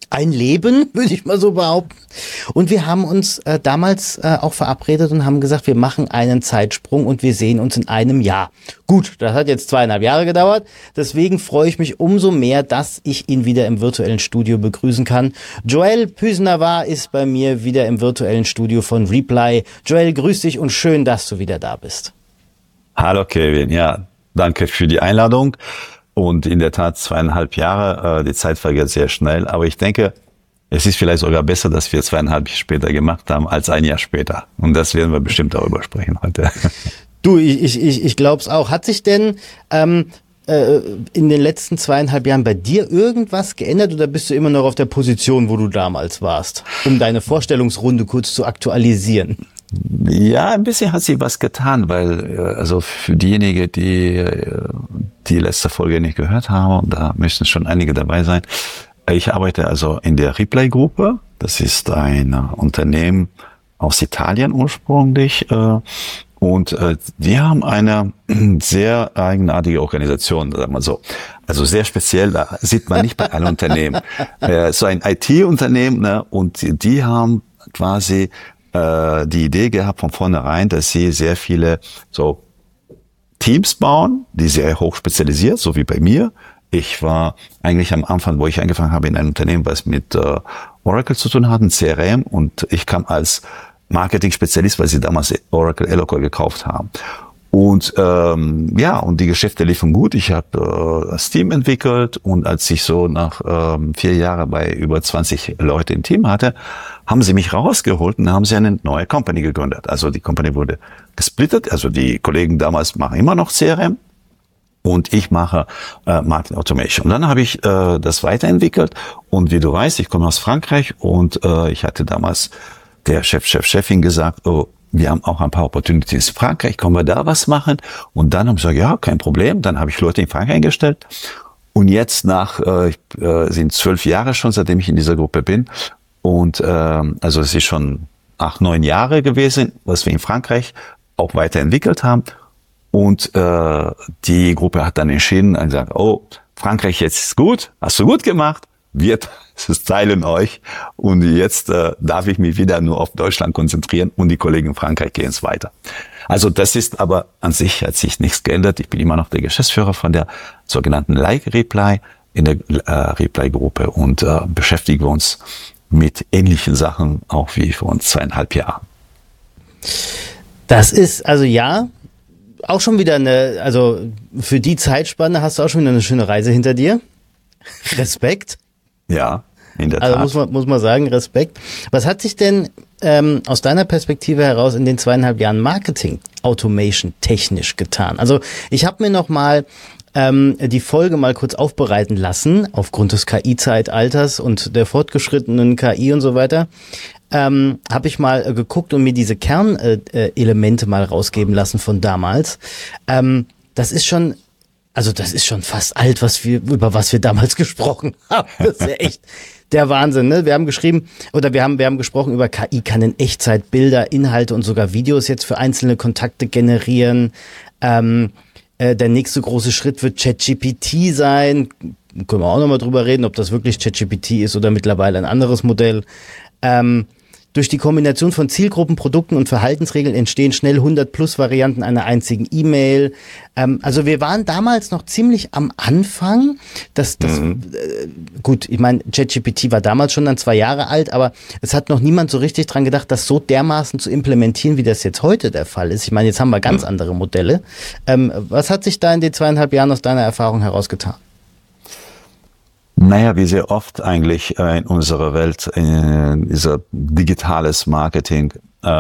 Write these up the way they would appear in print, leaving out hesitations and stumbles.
ein Leben, würde ich mal so behaupten. Und wir haben uns damals auch verabredet und haben gesagt, wir machen einen Zeitsprung und wir sehen uns in einem Jahr. Gut, das hat jetzt 2,5 Jahre gedauert. Deswegen freue ich mich umso mehr, dass ich ihn wieder im virtuellen Studio begrüßen kann. Joel Püsnavar ist bei mir wieder im virtuellen Studio von Reply. Joel, grüß dich und schön, dass du wieder da bist. Hallo Kevin, ja, danke für die Einladung. Und in der Tat 2,5 Jahre, die Zeit vergeht sehr schnell. Aber ich denke, es ist vielleicht sogar besser, dass wir 2,5 später gemacht haben, als ein Jahr später. Und das werden wir bestimmt darüber sprechen heute. Du, ich glaube es auch. Hat sich denn in den letzten 2,5 Jahren bei dir irgendwas geändert oder bist du immer noch auf der Position, wo du damals warst? Um deine Vorstellungsrunde kurz zu aktualisieren. Ja, ein bisschen hat sich was getan, weil also für diejenigen, die die letzte Folge nicht gehört haben, und da müssen schon einige dabei sein. Ich arbeite also in der Reply-Gruppe. Das ist ein Unternehmen aus Italien ursprünglich. Und die haben eine sehr eigenartige Organisation, sagen wir so. Also sehr speziell, da sieht man nicht bei allen Unternehmen. So ein IT-Unternehmen, ne? Und die haben quasi die Idee gehabt von vornherein, dass sie sehr viele so Teams bauen, die sehr hoch spezialisiert, so wie bei mir. Ich war eigentlich am Anfang, wo ich angefangen habe, in einem Unternehmen, was mit Oracle zu tun hat, ein CRM, und ich kam als Marketing-Spezialist, weil sie damals Oracle Eloqua gekauft haben. Und und die Geschäfte liefen gut. Ich habe das Team entwickelt, und als ich so nach 4 Jahren bei über 20 Leute im Team hatte, haben sie mich rausgeholt und haben sie eine neue Company gegründet. Also die Company wurde gesplittet. Also die Kollegen damals machen immer noch CRM und ich mache Marketing Automation. Und dann habe ich das weiterentwickelt, und wie du weißt, ich komme aus Frankreich, und ich hatte damals der Chefin gesagt, oh, wir haben auch ein paar Opportunities in Frankreich, können wir da was machen? Und dann haben sie gesagt, ja, kein Problem. Dann habe ich Leute in Frankreich eingestellt. Und jetzt sind 12 Jahre schon, seitdem ich in dieser Gruppe bin. Und also es ist schon 8, 9 Jahre gewesen, was wir in Frankreich auch weiterentwickelt haben. Und die Gruppe hat dann entschieden und gesagt, oh, Frankreich, jetzt ist gut, hast du gut gemacht. Wir teilen euch, und jetzt darf ich mich wieder nur auf Deutschland konzentrieren, und die Kollegen in Frankreich gehen es weiter. Also das ist aber an sich, hat sich nichts geändert. Ich bin immer noch der Geschäftsführer von der sogenannten Like Reply in der Reply-Gruppe, und beschäftigen uns mit ähnlichen Sachen auch wie vor uns 2,5 Jahren. Das ist also auch schon wieder also für die Zeitspanne hast du auch schon wieder eine schöne Reise hinter dir. Respekt. Ja, in der Tat. Also muss man sagen, Respekt. Was hat sich denn aus deiner Perspektive heraus in den 2,5 Jahren Marketing Automation technisch getan? Also ich habe mir noch mal die Folge mal kurz aufbereiten lassen, aufgrund des KI-Zeitalters und der fortgeschrittenen KI und so weiter. Habe ich mal geguckt und mir diese Kernelemente mal rausgeben lassen von damals. Das ist schon fast alt, über was wir damals gesprochen haben. Das ist ja echt der Wahnsinn, ne? Wir haben gesprochen über KI, kann in Echtzeit Bilder, Inhalte und sogar Videos jetzt für einzelne Kontakte generieren. Der nächste große Schritt wird ChatGPT sein. Können wir auch nochmal drüber reden, ob das wirklich ChatGPT ist oder mittlerweile ein anderes Modell. Durch die Kombination von Zielgruppen, Produkten und Verhaltensregeln entstehen schnell 100+ Varianten einer einzigen E-Mail. Also wir waren damals noch ziemlich am Anfang. Gut, ich meine, ChatGPT war damals schon dann 2 Jahre alt, aber es hat noch niemand so richtig dran gedacht, das so dermaßen zu implementieren, wie das jetzt heute der Fall ist. Ich meine, jetzt haben wir ganz andere Modelle. Was hat sich da in den 2,5 Jahren aus deiner Erfahrung herausgetan? Naja, wie sehr oft eigentlich in unserer Welt, in dieser digitales Marketing,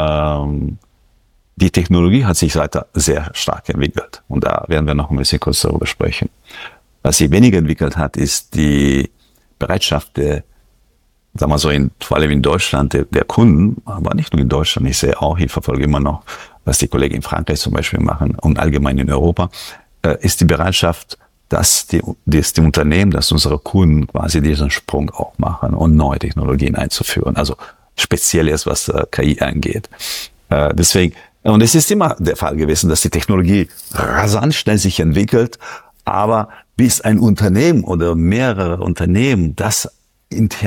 die Technologie hat sich seither sehr stark entwickelt. Und da werden wir noch ein bisschen kurz darüber sprechen. Was sie weniger entwickelt hat, ist die Bereitschaft sagen wir so, vor allem in Deutschland, der Kunden, aber nicht nur in Deutschland, ich verfolge immer noch, was die Kollegen in Frankreich zum Beispiel machen und allgemein in Europa, ist die Bereitschaft, dass die Unternehmen, dass unsere Kunden quasi diesen Sprung auch machen und neue Technologien einzuführen. Also speziell erst was KI angeht. Deswegen, und es ist immer der Fall gewesen, dass die Technologie rasant schnell sich entwickelt, aber bis ein Unternehmen oder mehrere Unternehmen das intern